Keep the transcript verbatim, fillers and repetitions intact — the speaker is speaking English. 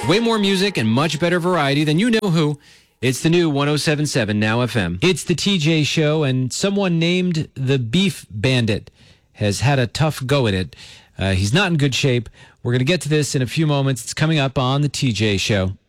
Way more music and much better variety than you know who. It's the new one oh seven point seven Now F M. It's the T J Show, and someone named the Beef Bandit has had a tough go at it. Uh, he's not in good shape. We're going to get to this in a few moments. It's coming up on the T J Show.